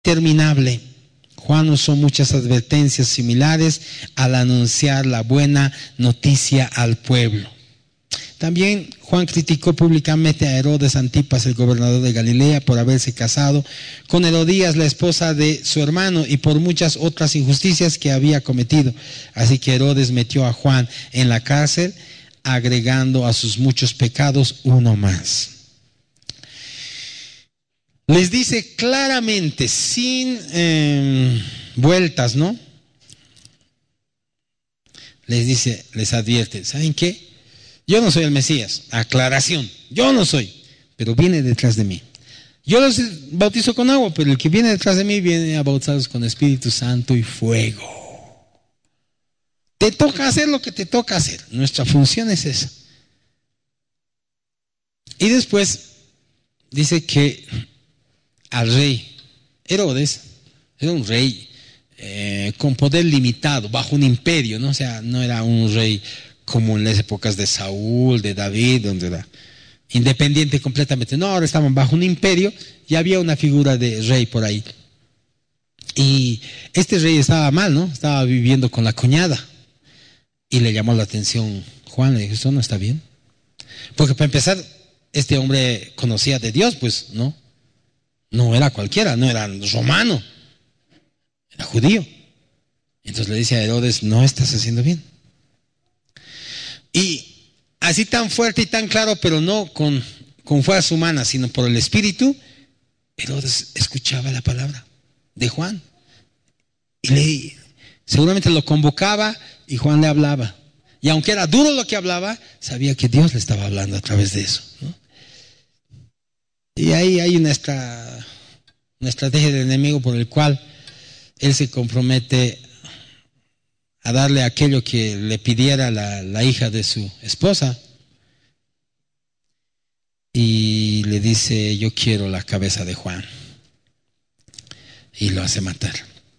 Interminable. Juan usó muchas advertencias similares al anunciar la buena noticia al pueblo. También Juan criticó públicamente a Herodes Antipas, el gobernador de Galilea, por haberse casado con Herodías, la esposa de su hermano, y por muchas otras injusticias que había cometido. Así que Herodes metió a Juan en la cárcel, agregando a sus muchos pecados uno más. Les dice claramente, sin vueltas, ¿no? Les dice, les advierte, ¿saben qué? Yo no soy el Mesías, aclaración, yo no soy, pero viene detrás de mí. Yo los bautizo con agua, pero el que viene detrás de mí viene a bautizarlos con Espíritu Santo y fuego. Te toca hacer lo que te toca hacer, nuestra función es esa. Y después dice que al rey Herodes era un rey con poder limitado, bajo un imperio, ¿no? O sea, no era un rey como en las épocas de Saúl, de David, donde era independiente completamente. No, ahora estaban bajo un imperio y había una figura de rey por ahí. Y este rey estaba mal, ¿no? Estaba viviendo con la cuñada. Y le llamó la atención Juan, le dijo, esto no está bien. Porque para empezar, este hombre conocía de Dios, pues, ¿no? No era cualquiera, no era romano, era judío. Entonces le dice a Herodes, no estás haciendo bien. Y así tan fuerte y tan claro, pero no con fuerza humana, sino por el Espíritu, Herodes escuchaba la palabra de Juan. Y seguramente lo convocaba y Juan le hablaba. Y aunque era duro lo que hablaba, sabía que Dios le estaba hablando a través de eso, ¿no? Y ahí hay una estrategia del enemigo por el cual él se compromete a darle aquello que le pidiera la hija de su esposa. Y le dice, yo quiero la cabeza de Juan. Y lo hace matar.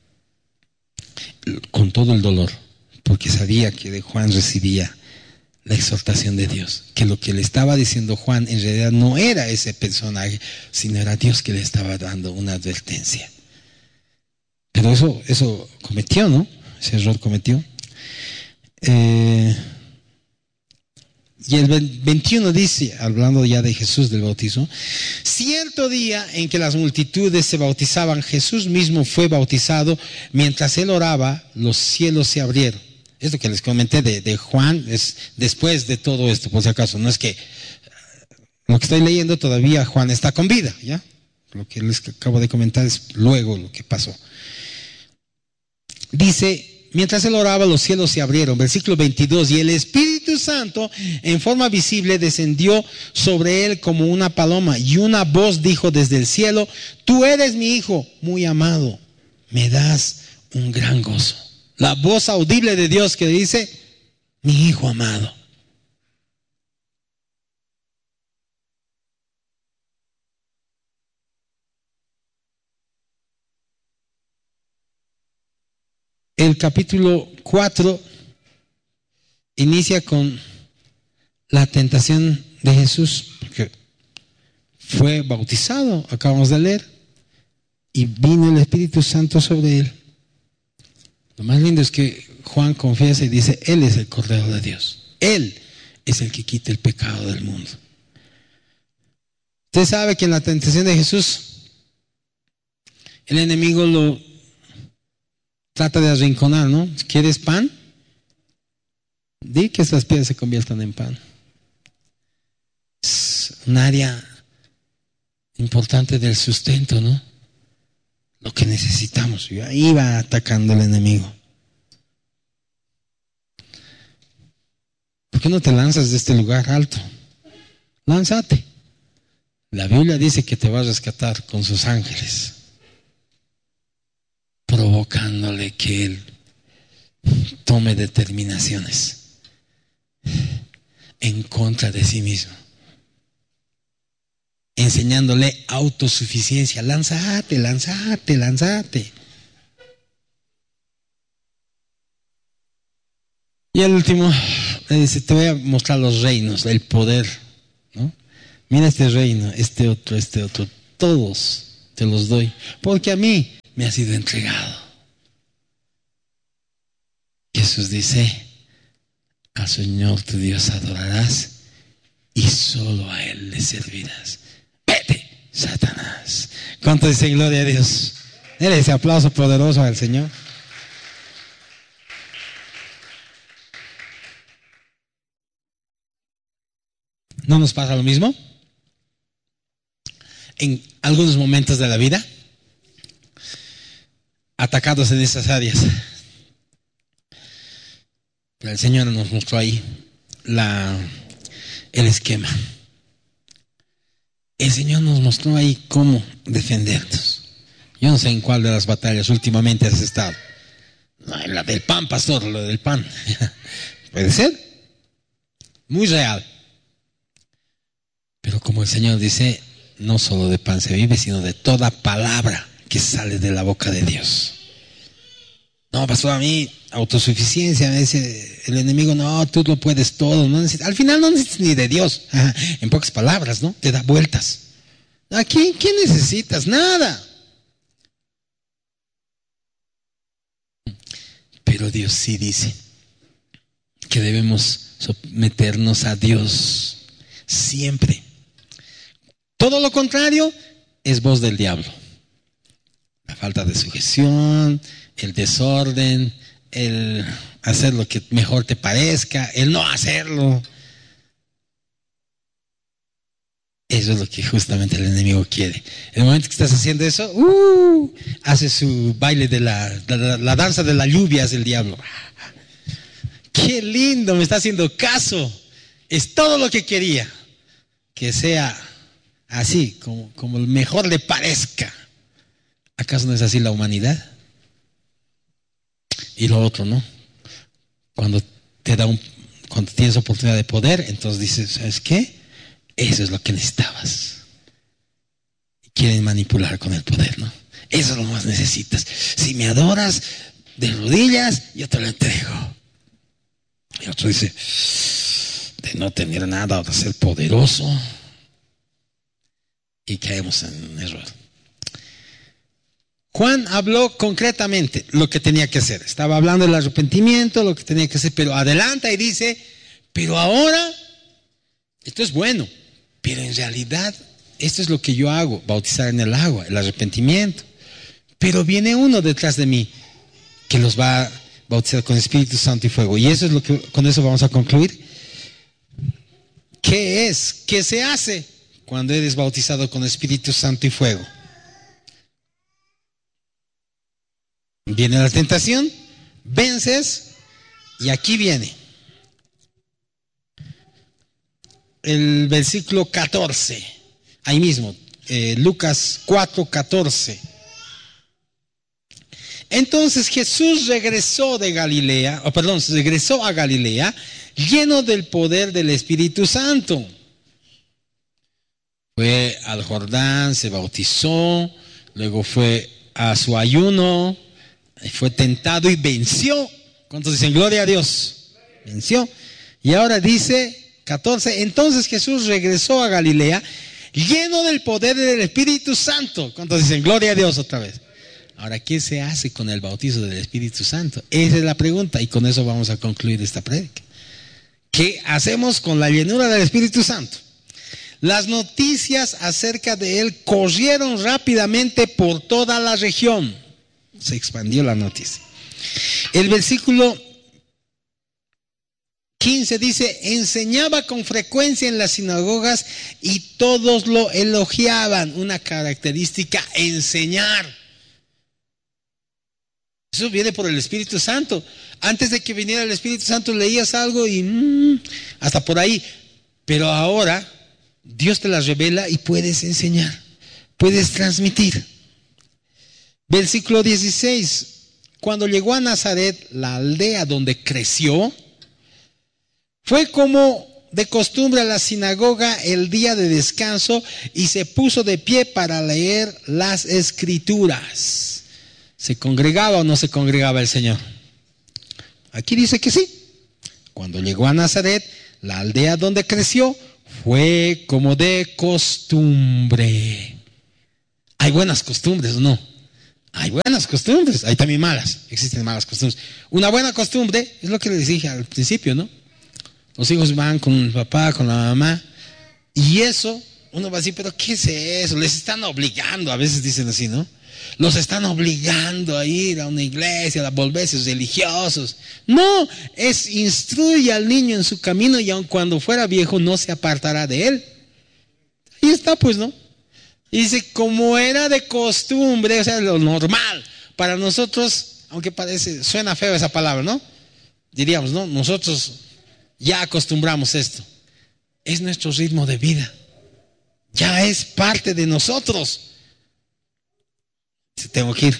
Con todo el dolor, porque sabía que de Juan recibía la exhortación de Dios. Que lo que le estaba diciendo Juan en realidad no era ese personaje, sino era Dios que le estaba dando una advertencia. Pero eso cometió, ¿no? Ese error cometió. Y el 21 dice, hablando ya de Jesús del bautizo, cierto día en que las multitudes se bautizaban, Jesús mismo fue bautizado. Mientras él oraba, los cielos se abrieron. Esto que les comenté de Juan es después de todo esto, por si acaso. No es que lo que estoy leyendo todavía Juan está con vida, ¿ya? Lo que les acabo de comentar es luego lo que pasó. Dice, mientras él oraba, los cielos se abrieron. Versículo 22. Y el Espíritu Santo en forma visible descendió sobre él como una paloma. Y una voz dijo desde el cielo, tú eres mi Hijo muy amado. Me das un gran gozo. La voz audible de Dios que dice, mi Hijo amado. El capítulo 4 inicia con la tentación de Jesús, porque fue bautizado, acabamos de leer, y vino el Espíritu Santo sobre él. Lo más lindo es que Juan confiesa y dice, Él es el Cordero de Dios. Él es el que quita el pecado del mundo. Usted sabe que en la tentación de Jesús, el enemigo lo trata de arrinconar, ¿no? ¿Quieres pan? Di que esas piedras se conviertan en pan. Es un área importante del sustento, ¿no? Lo que necesitamos. Y ahí va atacando el enemigo. ¿Por qué no te lanzas de este lugar alto? Lánzate. La Biblia dice que te va a rescatar con sus ángeles, provocándole que él tome determinaciones en contra de sí mismo, enseñándole autosuficiencia. Lánzate, lánzate, lánzate. Y el último le dice, te voy a mostrar los reinos, el poder, ¿no? Mira este reino, este otro, todos te los doy, porque a mí me ha sido entregado. Jesús dice, al Señor tu Dios adorarás y solo a Él le servirás. Vete, Satanás. ¿Cuánto dice gloria a Dios? Dele ese aplauso poderoso al Señor. ¿No nos pasa lo mismo? En algunos momentos de la vida, atacados en esas áreas. Pero el Señor nos mostró ahí el esquema. El Señor nos mostró ahí cómo defendernos. Yo no sé en cuál de las batallas últimamente has estado. No, en la del pan, pastor, lo del pan. Puede ser. Muy real. Pero como el Señor dice, no solo de pan se vive, sino de toda palabra que sale de la boca de Dios. No, pastor, a mí, autosuficiencia, me dice el enemigo, no, tú lo puedes todo. No necesitas, al final no necesitas ni de Dios. En pocas palabras, ¿no? Te da vueltas. Aquí, ¿qué necesitas? Nada. Pero Dios sí dice que debemos someternos a Dios siempre. Todo lo contrario es voz del diablo. La falta de sujeción, el desorden, el hacer lo que mejor te parezca, el no hacerlo. Eso es lo que justamente el enemigo quiere. En el momento que estás haciendo eso, hace su baile de la danza de la lluvia, es el diablo. ¡Qué lindo! Me está haciendo caso. Es todo lo que quería. Que sea así, como mejor le parezca. ¿Acaso no es así la humanidad? Y lo otro, ¿no? Cuando tienes oportunidad de poder, entonces dices, ¿sabes qué? Eso es lo que necesitabas. Quieren manipular con el poder, ¿no? Eso es lo más necesitas. Si me adoras de rodillas, yo te lo entrego. Y otro dice, de no tener nada o de ser poderoso. Y caemos en error. Juan habló concretamente lo que tenía que hacer. Estaba hablando del arrepentimiento, lo que tenía que hacer, pero adelanta y dice, pero ahora, esto es bueno, pero en realidad, esto es lo que yo hago, bautizar en el agua, el arrepentimiento. Pero viene uno detrás de mí que los va a bautizar con Espíritu Santo y fuego. Y eso es lo que, con eso vamos a concluir. ¿Qué es? ¿Qué se hace cuando eres bautizado con Espíritu Santo y fuego? Viene la tentación, vences, y aquí viene el versículo 14, ahí mismo, Lucas 4:14. Entonces Jesús regresó a Galilea, lleno del poder del Espíritu Santo. Fue al Jordán, se bautizó, luego fue a su ayuno, fue tentado y venció. ¿Cuántos dicen gloria a Dios? Venció. Y ahora dice 14, entonces Jesús regresó a Galilea lleno del poder del Espíritu Santo. ¿Cuántos dicen gloria a Dios otra vez? Ahora, ¿qué se hace con el bautizo del Espíritu Santo? Esa es la pregunta y con eso vamos a concluir esta prédica. ¿Qué hacemos con la llenura del Espíritu Santo? Las noticias acerca de él corrieron rápidamente por toda la región. Se expandió la noticia. El versículo 15 dice, enseñaba con frecuencia en las sinagogas y todos lo elogiaban. Una característica, enseñar. Eso viene por el Espíritu Santo. Antes de que viniera el Espíritu Santo leías algo y hasta por ahí. Pero ahora Dios te las revela y puedes enseñar, puedes transmitir. Versículo 16. Cuando llegó a Nazaret, la aldea donde creció, fue como de costumbre a la sinagoga el día de descanso y se puso de pie para leer las Escrituras. ¿Se congregaba o no se congregaba el Señor? Aquí dice que sí. Cuando llegó a Nazaret, la aldea donde creció, fue como de costumbre. ¿Hay buenas costumbres o no? Hay buenas costumbres, hay también malas, existen malas costumbres. Una buena costumbre es lo que les dije al principio, ¿no? Los hijos van con el papá, con la mamá, y eso, uno va a decir, pero ¿qué es eso? Les están obligando, a veces dicen así, ¿no? Los están obligando a ir a una iglesia, a volverse religiosos. No, es instruye al niño en su camino y aun cuando fuera viejo no se apartará de él. Ahí está pues, ¿no? Y dice, como era de costumbre, o sea, lo normal. Para nosotros, aunque parece, suena feo esa palabra, ¿no? Diríamos, ¿no? Nosotros ya acostumbramos esto. Es nuestro ritmo de vida. Ya es parte de nosotros. Tengo que ir.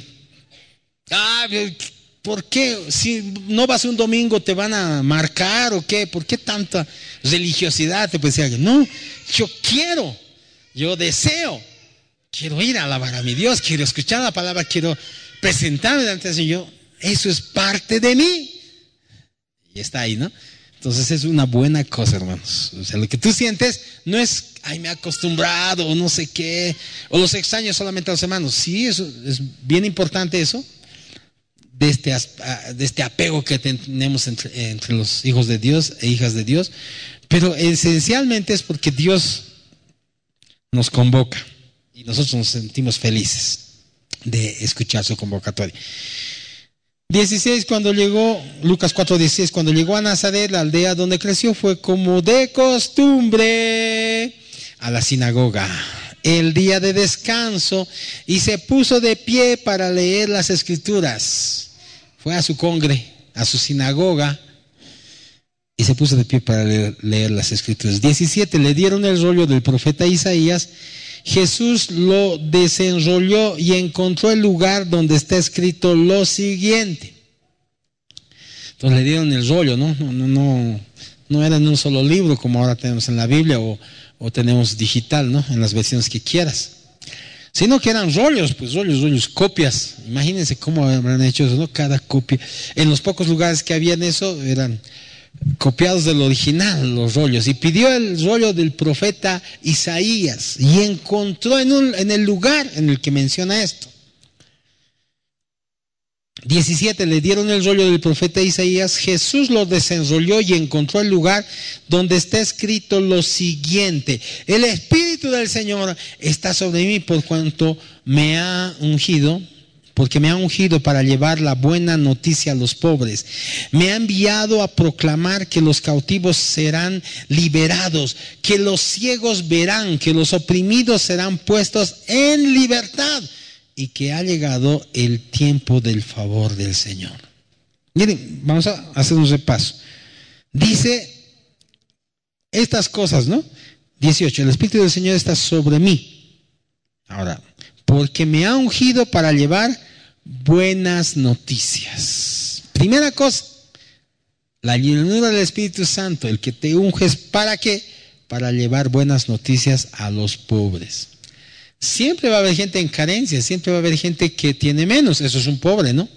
¿Por qué? Si no vas un domingo, ¿te van a marcar o qué? ¿Por qué tanta religiosidad? Te puede decir alguien. No, yo quiero, yo deseo. Quiero ir a alabar a mi Dios, quiero escuchar la palabra, quiero presentarme delante del Señor. Eso es parte de mí. Y está ahí, ¿no? Entonces es una buena cosa, hermanos. O sea, lo que tú sientes no es, ay, me he acostumbrado, o no sé qué, o los extraño solamente a los hermanos. Sí, eso es bien importante eso, de este apego que tenemos entre los hijos de Dios e hijas de Dios. Pero esencialmente es porque Dios nos convoca y nosotros nos sentimos felices de escuchar su convocatoria. 16, cuando llegó, Lucas 4:16, cuando llegó a Nazaret, la aldea donde creció, fue como de costumbre a la sinagoga el día de descanso y se puso de pie para leer las escrituras. Fue a su congre, a su sinagoga, y se puso de pie para leer las escrituras. 17, le dieron el rollo del profeta Isaías. Jesús lo desenrolló y encontró el lugar donde está escrito lo siguiente. Entonces le dieron el rollo, ¿no? No era en un solo libro como ahora tenemos en la Biblia o tenemos digital, ¿no? En las versiones que quieras. Sino que eran rollos, pues rollos, copias. Imagínense cómo habrán hecho eso, ¿no? Cada copia. En los pocos lugares que habían eso eran copiados del original, los rollos, y pidió el rollo del profeta Isaías y encontró en el lugar en el que menciona esto. 17, le dieron el rollo del profeta Isaías. Jesús lo desenrolló y encontró el lugar donde está escrito lo siguiente: el Espíritu del Señor está sobre mí por cuanto me ha ungido, porque me ha ungido para llevar la buena noticia a los pobres. Me ha enviado a proclamar que los cautivos serán liberados, que los ciegos verán, que los oprimidos serán puestos en libertad y que ha llegado el tiempo del favor del Señor. Miren, vamos a hacer un repaso. Dice estas cosas, ¿no? 18, el Espíritu del Señor está sobre mí. Ahora, porque me ha ungido para llevar buenas noticias. Primera cosa, la llenura del Espíritu Santo, el que te unges, ¿para qué? Para llevar buenas noticias a los pobres. Siempre va a haber gente en carencia, siempre va a haber gente que tiene menos, eso es un pobre, ¿no?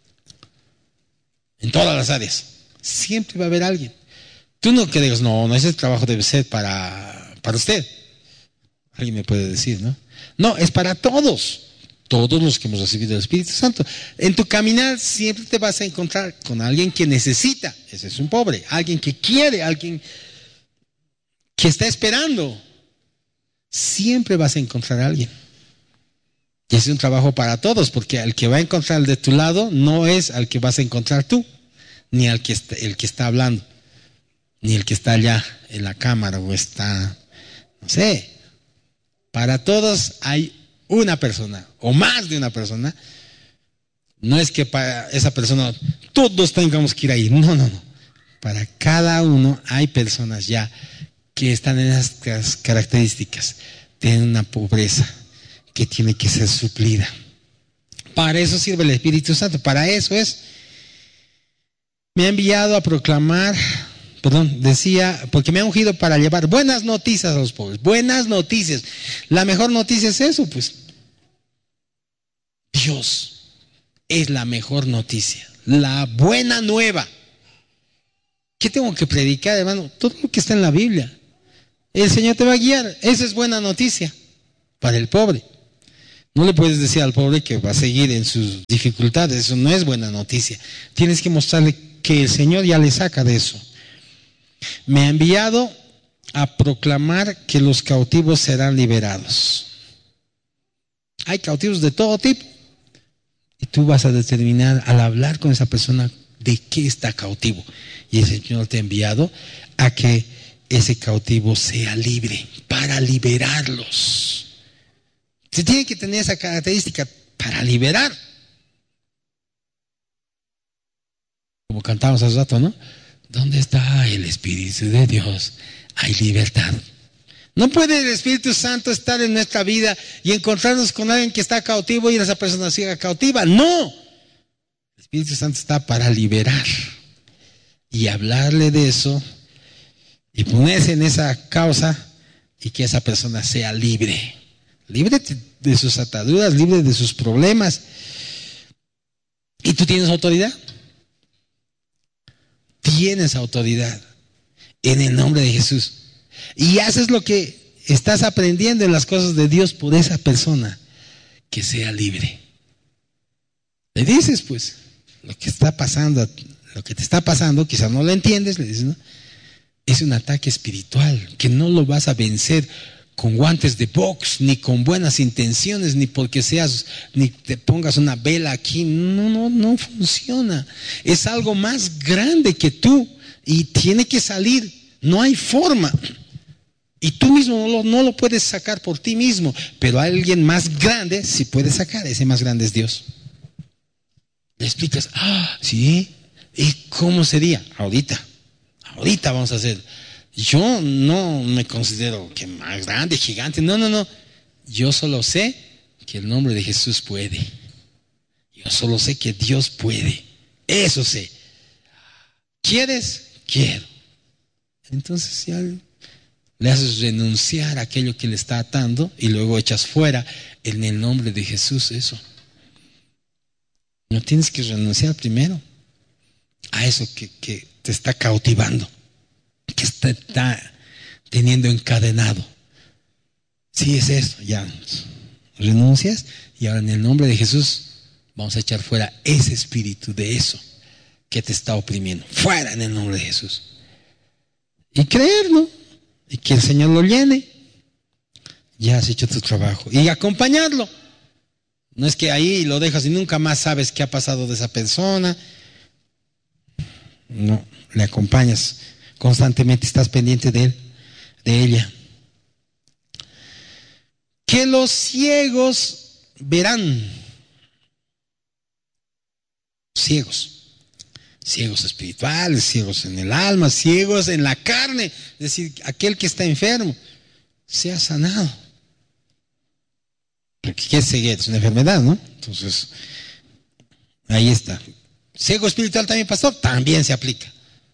En todas las áreas, siempre va a haber alguien. Tú no que digas, no, ese trabajo debe ser para usted. Alguien me puede decir, ¿no? No, es para todos los que hemos recibido el Espíritu Santo. En tu caminar siempre te vas a encontrar con alguien que necesita, ese es un pobre, alguien que quiere, alguien que está esperando. Siempre vas a encontrar a alguien. Y es un trabajo para todos, porque al que va a encontrar el de tu lado no es al que vas a encontrar tú, ni el que está hablando, ni el que está allá en la cámara o está, no sé. Para todos hay una persona o más de una persona. No es que para esa persona todos tengamos que ir ahí. No. Para cada uno hay personas ya que están en estas características. Tienen una pobreza que tiene que ser suplida. Para eso sirve el Espíritu Santo. Para eso es. Me ha enviado a proclamar, decía, porque me ha ungido para llevar buenas noticias a los pobres. Buenas noticias. La mejor noticia es eso, pues. Dios es la mejor noticia. La buena nueva. ¿Qué tengo que predicar, hermano? Todo lo que está en la Biblia. El Señor te va a guiar. Esa es buena noticia para el pobre. No le puedes decir al pobre que va a seguir en sus dificultades. Eso no es buena noticia. Tienes que mostrarle que el Señor ya le saca de eso. Me ha enviado a proclamar que los cautivos serán liberados. Hay cautivos de todo tipo. Y tú vas a determinar al hablar con esa persona de qué está cautivo. Y el Señor te ha enviado a que ese cautivo sea libre, para liberarlos. Se tiene que tener esa característica para liberar. Como cantamos hace rato, ¿no? ¿Dónde está el Espíritu de Dios? Hay libertad. No puede el Espíritu Santo estar en nuestra vida y encontrarnos con alguien que está cautivo y esa persona siga cautiva. No. El Espíritu Santo está para liberar y hablarle de eso y ponerse en esa causa y que esa persona sea libre. Libre de sus ataduras, libre de sus problemas. ¿Y tú tienes autoridad? Tienes autoridad en el nombre de Jesús. Y haces lo que estás aprendiendo en las cosas de Dios por esa persona, que sea libre. Le dices, pues, lo que está pasando, lo que te está pasando, quizás no lo entiendes, le dices, ¿no? Es un ataque espiritual que no lo vas a vencer con guantes de box, ni con buenas intenciones, ni porque ni te pongas una vela aquí. No funciona. Es algo más grande que tú y tiene que salir. No hay forma. Y tú mismo no lo puedes sacar por ti mismo, pero alguien más grande sí puede sacar. Ese más grande es Dios. Le explicas, sí. ¿Y cómo sería? Ahorita vamos a hacer. Yo no me considero que más grande, gigante. No. Yo solo sé que el nombre de Jesús puede. Yo solo sé que Dios puede. Eso sé. ¿Quieres? Quiero. Entonces ya le haces renunciar a aquello que le está atando y luego echas fuera en el nombre de Jesús eso. No tienes que renunciar primero a eso que te está cautivando, que te está teniendo encadenado. Sí, es eso, ya renuncias y ahora en el nombre de Jesús vamos a echar fuera ese espíritu de eso que te está oprimiendo. Fuera en el nombre de Jesús. Y creer, ¿no? Y que el Señor lo llene. Ya has hecho tu trabajo. Y acompañarlo. No es que ahí lo dejas y nunca más sabes qué ha pasado de esa persona. No, le acompañas constantemente, estás pendiente de él, de ella. Que los ciegos verán. Ciegos espirituales, ciegos en el alma, ciegos en la carne. Es decir, aquel que está enfermo sea sanado. Porque ¿qué es ceguera? Es una enfermedad, ¿no? Entonces, ahí está. Ciego espiritual también, pastor, también se aplica.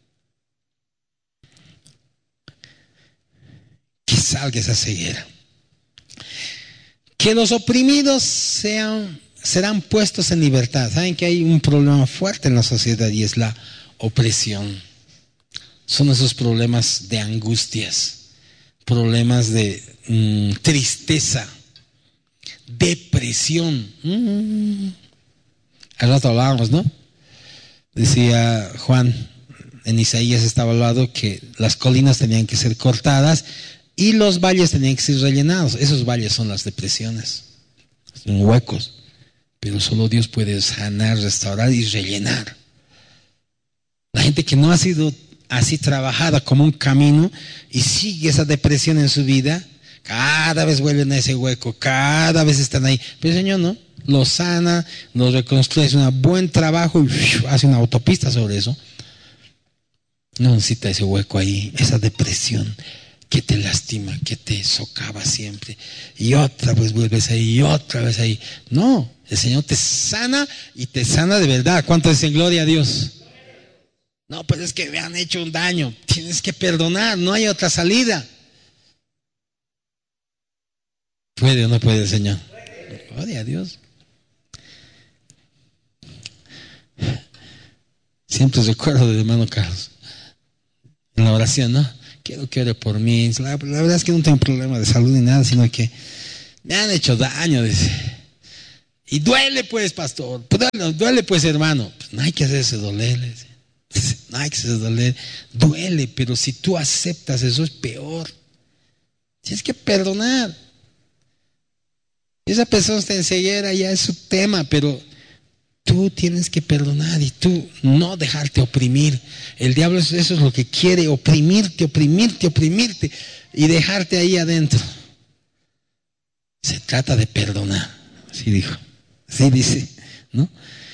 Que salga esa ceguera. Que los oprimidos serán puestos en libertad. Saben que hay un problema fuerte en la sociedad y es la opresión. Son esos problemas de angustias, problemas de tristeza, depresión. Al rato hablábamos, ¿no? Decía Juan, en Isaías estaba hablado que las colinas tenían que ser cortadas y los valles tenían que ser rellenados. Esos valles son las depresiones, son huecos. Pero solo Dios puede sanar, restaurar y rellenar. La gente que no ha sido así trabajada como un camino y sigue esa depresión en su vida, cada vez vuelven a ese hueco, cada vez están ahí. Pero el Señor no, los sana, los reconstruye, hace un buen trabajo y hace una autopista sobre eso. No necesita ese hueco ahí, esa depresión que te lastima, que te socava siempre. Y otra vez vuelves ahí, y otra vez ahí. No, el Señor te sana y te sana de verdad. ¿Cuánto dicen gloria a Dios? No, pues es que me han hecho un daño. Tienes que perdonar, no hay otra salida. ¿Puede o no puede el Señor? Gloria a Dios. Siempre recuerdo del hermano Carlos en la oración, ¿no? Quiero que ore por mí. La verdad es que no tengo problema de salud ni nada, sino que me han hecho daño, dice. Y duele pues, pastor, duele pues, hermano. Pues no hay que hacerse doler, no hay que hacerse doler. Duele, pero si tú aceptas eso es peor. Tienes que perdonar. Esa persona está en ceguera, ya es su tema, pero tú tienes que perdonar y tú no dejarte oprimir. El diablo eso es lo que quiere, oprimirte y dejarte ahí adentro. Se trata de perdonar, así dijo, así dice, ¿no?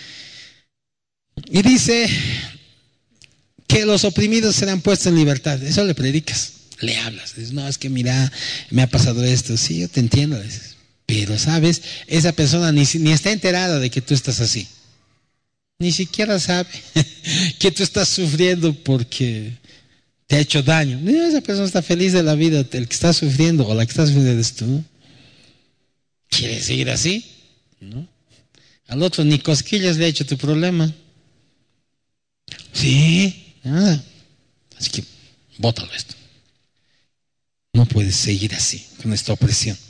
Y dice que los oprimidos serán puestos en libertad. Eso le predicas, le hablas. Dices, no, es que mira, me ha pasado esto. Sí, yo te entiendo. Pero, ¿sabes? Esa persona ni está enterada de que tú estás así. Ni siquiera sabe que tú estás sufriendo porque te ha hecho daño. Esa persona está feliz de la vida. El que está sufriendo o la que está sufriendo eres tú. ¿Quieres seguir así? ¿No? Al otro ni cosquillas le ha hecho tu problema. Sí, nada. Así que bótalo esto. No puedes seguir así, con esta opresión.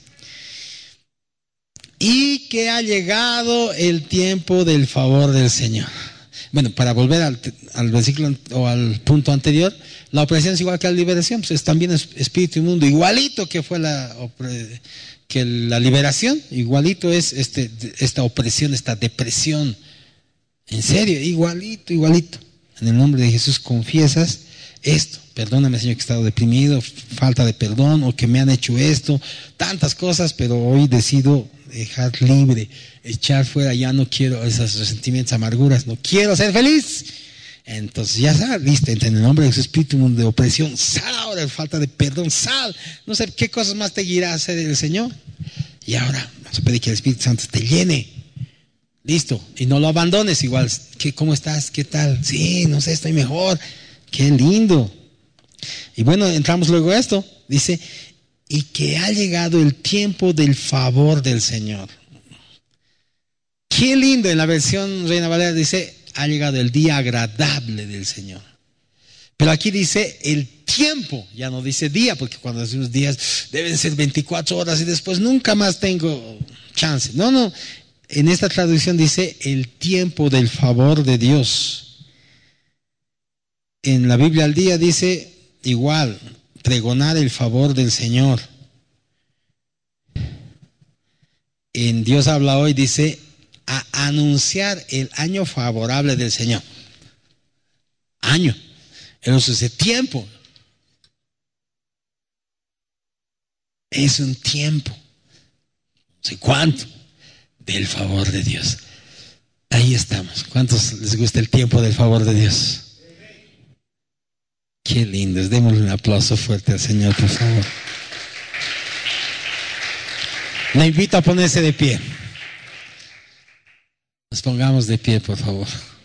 Y que ha llegado el tiempo del favor del Señor. Bueno, para volver al versículo o al punto anterior, la opresión es igual que la liberación, pues es también espíritu inmundo, igualito que fue la liberación, igualito es esta opresión, esta depresión. En serio, igualito. En el nombre de Jesús confiesas esto. Perdóname, Señor, que he estado deprimido, falta de perdón, o que me han hecho esto, tantas cosas, pero hoy decido dejar libre, echar fuera, ya no quiero esos resentimientos, amarguras, no quiero ser feliz. Entonces ya sal, viste, en el nombre de Jesús, espíritu de opresión, sal ahora, falta de perdón, sal. No sé qué cosas más te guiará a hacer el Señor. Y ahora vamos a pedir que el Espíritu Santo te llene. Listo, y no lo abandones igual. ¿Cómo estás? ¿Qué tal? Sí, no sé, estoy mejor. Qué lindo. Y bueno, entramos luego a esto. Dice, y que ha llegado el tiempo del favor del Señor. Qué lindo, en la versión Reina Valera dice, ha llegado el día agradable del Señor. Pero aquí dice el tiempo, ya no dice día, porque cuando decimos días deben ser 24 horas y después nunca más tengo chance. No, en esta traducción dice el tiempo del favor de Dios. En la Biblia al día dice igual, pregonar el favor del Señor. En Dios habla hoy dice a anunciar el año favorable del Señor. Año. Entonces ese tiempo es un tiempo, no sé cuánto, del favor de Dios. Ahí estamos. ¿Cuántos les gusta el tiempo del favor de Dios? Qué lindo. Démosle un aplauso fuerte al Señor, por favor. Le invito a ponerse de pie. Nos pongamos de pie, por favor.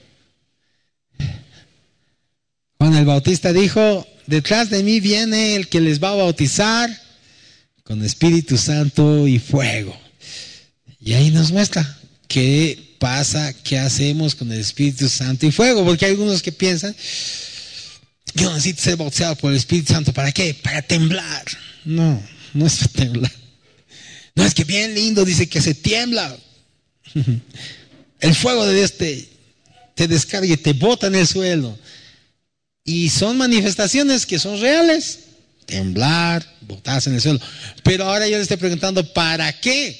Juan el Bautista dijo, detrás de mí viene el que les va a bautizar con Espíritu Santo y fuego. Y ahí nos muestra qué pasa, qué hacemos con el Espíritu Santo y fuego, porque hay algunos que piensan, yo necesito ser bautizado por el Espíritu Santo, ¿para qué? Para temblar. No es para temblar. No, es que bien lindo, dice que se tiembla. El fuego de Dios te descarga y te bota en el suelo. Y son manifestaciones que son reales. Temblar, botarse en el suelo. Pero ahora yo le estoy preguntando, ¿para qué?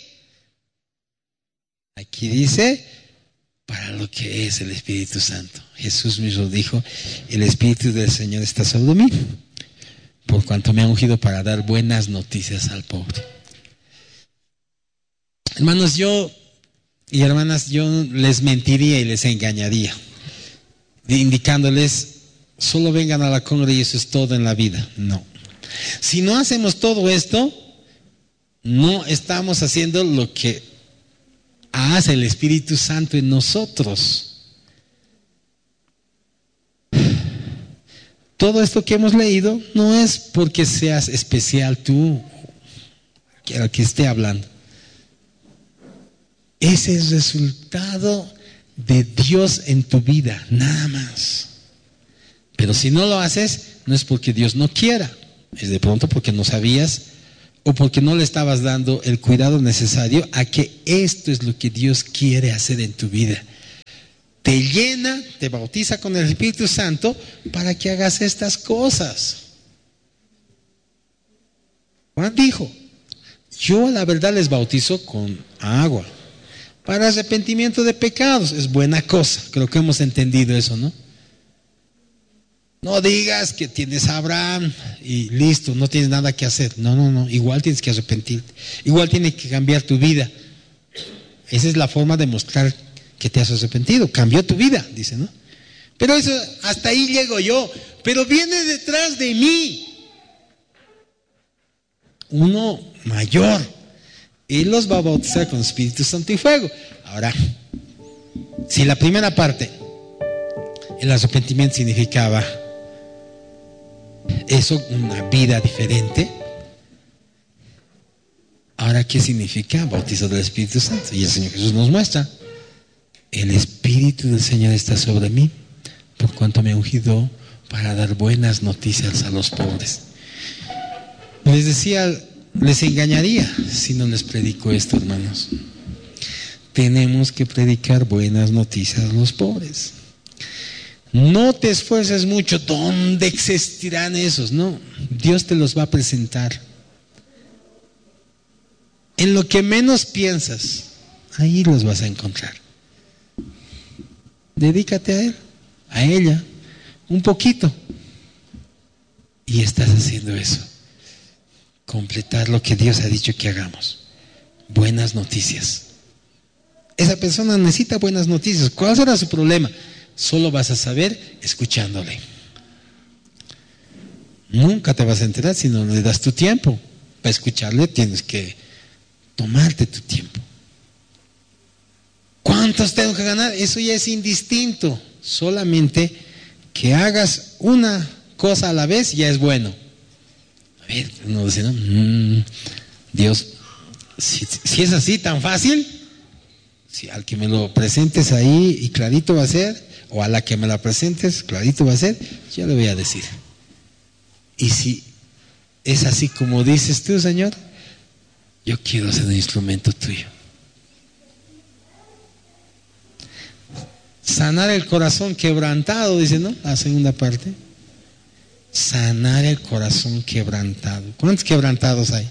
Aquí dice, para lo que es el Espíritu Santo. Jesús mismo dijo, el Espíritu del Señor está sobre mí, por cuanto me ha ungido para dar buenas noticias al pobre. Hermanos y hermanas, yo les mentiría y les engañaría, indicándoles, solo vengan a la congregación y eso es todo en la vida. No. Si no hacemos todo esto, no estamos haciendo lo que hace el Espíritu Santo en nosotros. Todo esto que hemos leído no es porque seas especial tú, el que esté hablando. Es el resultado de Dios en tu vida, nada más. Pero si no lo haces, no es porque Dios no quiera, es de pronto porque no sabías o porque no le estabas dando el cuidado necesario a que esto es lo que Dios quiere hacer en tu vida. Te llena, te bautiza con el Espíritu Santo para que hagas estas cosas. Juan dijo, yo la verdad les bautizo con agua para arrepentimiento de pecados. Es buena cosa, creo que hemos entendido eso, ¿no? No digas que tienes a Abraham y listo, no tienes nada que hacer. No, igual tienes que arrepentirte. Igual tienes que cambiar tu vida. Esa es la forma de mostrar que te has arrepentido. Cambió tu vida, dice, ¿no? Pero eso, hasta ahí llego yo. Pero viene detrás de mí uno mayor. Él los va a bautizar con Espíritu Santo y fuego. Ahora, si la primera parte, el arrepentimiento significaba eso, una vida diferente. Ahora, ¿qué significa bautizo del Espíritu Santo? Y el Señor Jesús nos muestra: el Espíritu del Señor está sobre mí, por cuanto me ha ungido para dar buenas noticias a los pobres. Les decía, les engañaría si no les predico esto, hermanos. Tenemos que predicar buenas noticias a los pobres. No te esfuerces mucho. ¿Dónde existirán esos? No, Dios te los va a presentar. En lo que menos piensas, ahí los vas a encontrar. Dedícate a él, a ella, un poquito. Y estás haciendo eso. Completar lo que Dios ha dicho que hagamos. Buenas noticias. Esa persona necesita buenas noticias. ¿Cuál será su problema? Solo vas a saber escuchándole. Nunca te vas a enterar si no le das tu tiempo. Para escucharle tienes que tomarte tu tiempo. ¿Cuántos tengo que ganar? Eso ya es indistinto. Solamente que hagas una cosa a la vez ya es bueno. A ver, uno dice, ¿no? Dios, si es así tan fácil, si al que me lo presentes ahí y clarito va a ser, o a la que me la presentes clarito va a ser, yo le voy a decir. Y si es así como dices tú, Señor, yo quiero ser un instrumento tuyo. Sanar el corazón quebrantado, dice, ¿no? La segunda parte. Sanar el corazón quebrantado. ¿Cuántos quebrantados hay?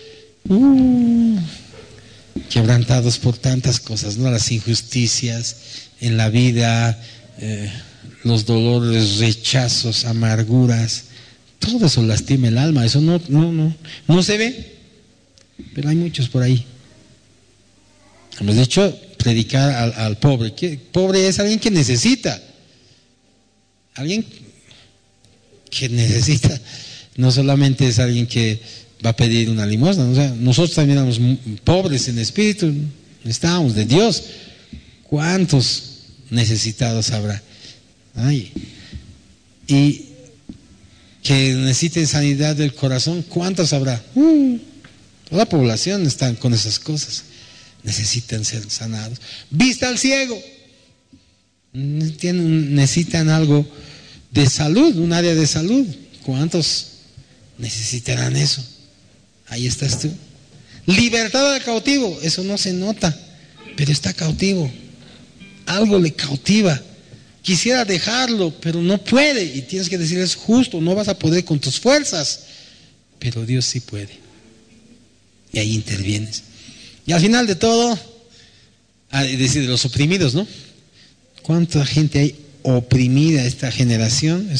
Quebrantados por tantas cosas, ¿no? Las injusticias en la vida, los dolores, rechazos, amarguras. Todo eso lastima el alma. Eso no se ve, pero hay muchos por ahí. Hemos dicho predicar al pobre. Pobre es alguien que necesita. Alguien que necesita. No solamente es alguien que va a pedir una limosna. O sea, nosotros también éramos pobres en espíritu. Necesitábamos de Dios. ¿Cuántos necesitados habrá? Ay. Y que necesiten sanidad del corazón, ¿cuántos habrá? Toda la población está con esas cosas. Necesitan ser sanados. Vista al ciego. Necesitan algo de salud, un área de salud. ¿Cuántos necesitarán eso? Ahí estás tú. Libertad al cautivo. Eso no se nota, pero está cautivo. Algo le cautiva. Quisiera dejarlo, pero no puede. Y tienes que decir, es justo, no vas a poder con tus fuerzas. Pero Dios sí puede. Y ahí intervienes. Y al final de todo, es decir, de los oprimidos, ¿no? ¿Cuánta gente hay oprimida esta generación?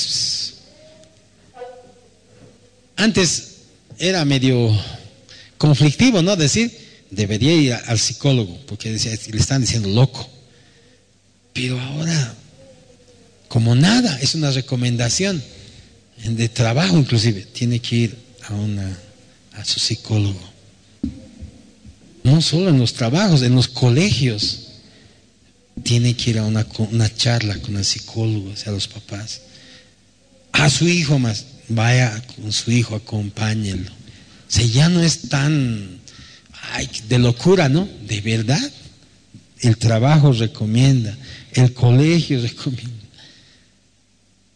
Antes era medio conflictivo, ¿no? Decir, debería ir al psicólogo, porque decía, le están diciendo loco. Pero ahora, como nada, es una recomendación de trabajo inclusive, tiene que ir a su psicólogo. No solo en los trabajos, en los colegios. Tiene que ir a una charla con el psicólogo, o sea, los papás. A su hijo más, vaya con su hijo, acompáñenlo. O sea, ya no es tan de locura, ¿no? De verdad. El trabajo recomienda, el colegio recomienda.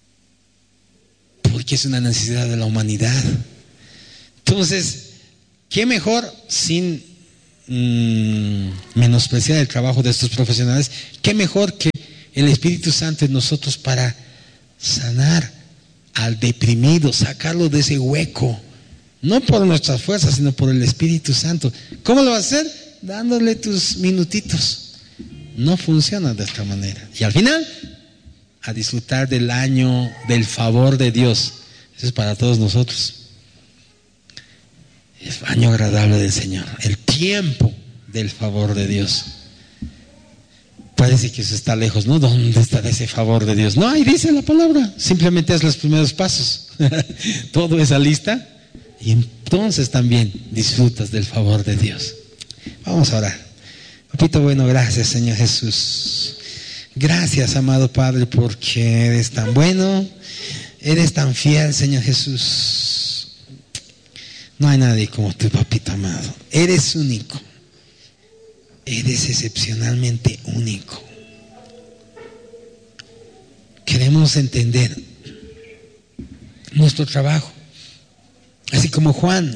Porque es una necesidad de la humanidad. Entonces, ¿Qué mejor, sin menospreciar el trabajo de estos profesionales, qué mejor que el Espíritu Santo en nosotros para sanar al deprimido, sacarlo de ese hueco, no por nuestras fuerzas, sino por el Espíritu Santo? ¿Cómo lo vas a hacer? Dándole tus minutitos. No funciona de esta manera. Y al final, a disfrutar del año del favor de Dios. Eso es para todos nosotros. El año agradable del Señor, el tiempo del favor de Dios. Parece que eso está lejos, ¿no? ¿Dónde está ese favor de Dios? No, ahí dice la palabra. Simplemente haz los primeros pasos. Todo esa lista y entonces también disfrutas del favor de Dios. Vamos a orar. Papito bueno, gracias Señor Jesús. Gracias, amado Padre, porque eres tan bueno, eres tan fiel, Señor Jesús. No hay nadie como tú, papito amado. Eres único. Eres excepcionalmente único. Queremos entender nuestro trabajo. Así como Juan,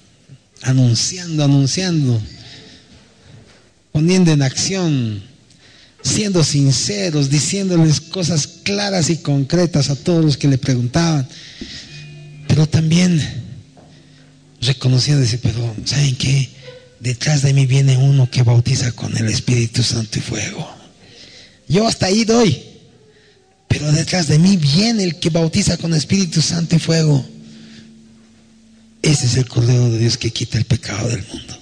anunciando, poniendo en acción, siendo sinceros, diciéndoles cosas claras y concretas a todos los que le preguntaban. Pero también reconociendo, dice, pero ¿saben qué? Detrás de mí viene uno que bautiza con el Espíritu Santo y fuego. Yo hasta ahí doy, pero detrás de mí viene el que bautiza con el Espíritu Santo y fuego. Ese es el Cordero de Dios que quita el pecado del mundo.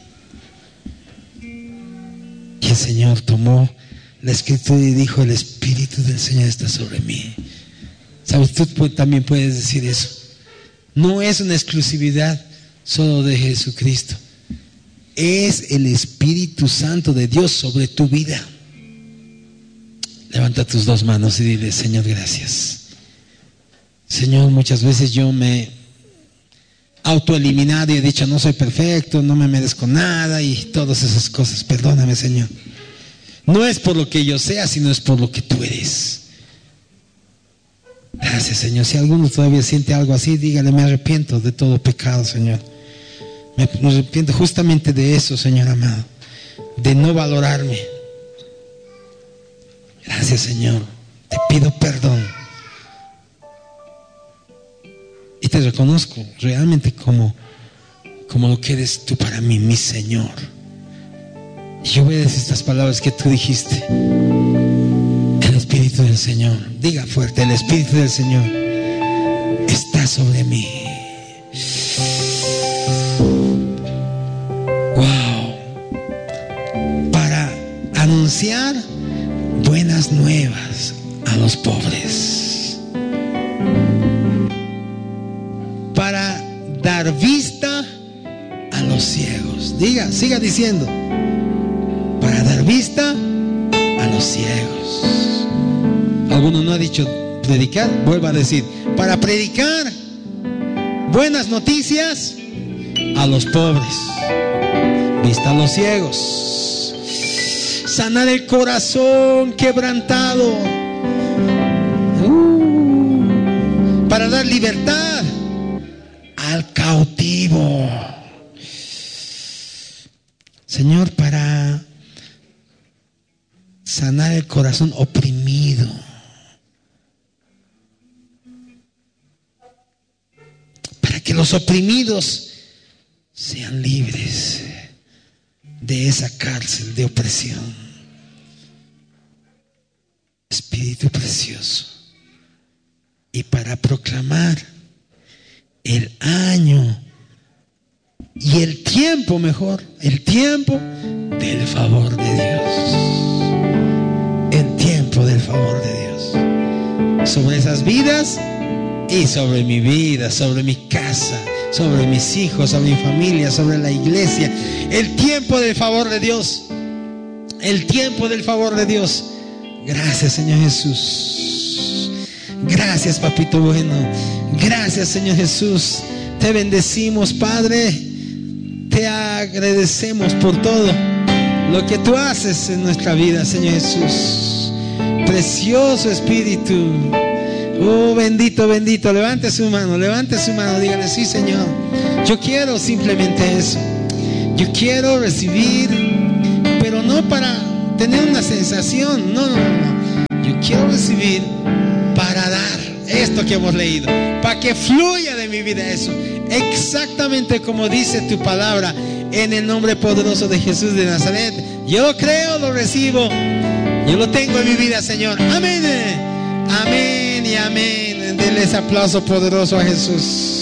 Y el Señor tomó la Escritura y dijo, el Espíritu del Señor está sobre mí. ¿Sabes? Tú también puedes decir eso. No es una exclusividad solo de Jesucristo. Es el Espíritu Santo de Dios sobre tu vida. Levanta tus dos manos y dile, Señor, gracias. Señor, muchas veces yo me he autoeliminado y he dicho, no soy perfecto, no me merezco nada y todas esas cosas. Perdóname, Señor. No es por lo que yo sea, sino es por lo que tú eres. Gracias, Señor. Si alguno todavía siente algo así, dígale, me arrepiento de todo pecado, Señor. Me arrepiento justamente de eso, Señor amado, de no valorarme. Gracias, Señor. Te pido perdón. Y te reconozco realmente como lo que eres tú para mí, mi Señor. Y yo voy a decir estas palabras que tú dijiste. El Espíritu del Señor, diga fuerte, el Espíritu del Señor está sobre mí. Wow. Para anunciar buenas nuevas a los pobres, para dar vista a los ciegos. Diga, siga diciendo, para dar vista a los ciegos. Alguno no ha dicho predicar, vuelva a decir, para predicar buenas noticias a los pobres, vista a los ciegos, sanar el corazón quebrantado, para dar libertad al cautivo. Señor, para sanar el corazón oprimido, para que los oprimidos sean libres de esa cárcel de opresión. Espíritu precioso. Y para proclamar el año y el tiempo mejor, el tiempo del favor de Dios. El tiempo del favor de Dios sobre esas vidas y sobre mi vida, sobre mi casa, sobre mis hijos, sobre mi familia, sobre la iglesia. El tiempo del favor de Dios. El tiempo del favor de Dios. Gracias, Señor Jesús. Gracias, papito bueno. Gracias, Señor Jesús. Te bendecimos, Padre. Te agradecemos por todo lo que tú haces en nuestra vida, Señor Jesús. Precioso Espíritu. Oh, bendito, bendito. Levante su mano, dígale, sí, Señor. Yo quiero simplemente eso. Yo quiero recibir, pero no para tener una sensación, no. Yo quiero recibir para dar esto que hemos leído, para que fluya de mi vida eso, exactamente como dice tu palabra, en el nombre poderoso de Jesús de Nazaret. Yo lo creo, lo recibo, yo lo tengo en mi vida, Señor. Amén, amén y amén. Denle ese aplauso poderoso a Jesús.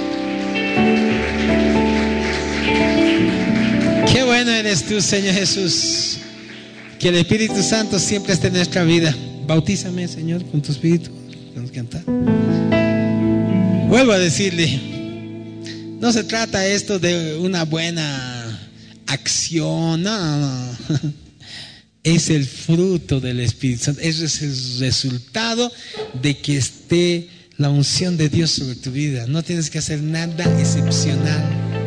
Qué bueno eres tú, Señor Jesús. Que el Espíritu Santo siempre esté en nuestra vida. Bautízame, Señor, con tu Espíritu. Vamos a cantar. Vuelvo a decirle, no se trata esto de una buena acción, no. Es el fruto del Espíritu Santo. Es el resultado de que esté la unción de Dios sobre tu vida. No tienes que hacer nada excepcional.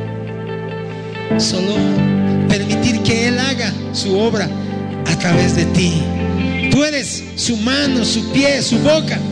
Solo permitir que Él haga su obra a través de ti. Tú eres su mano, su pie, su boca.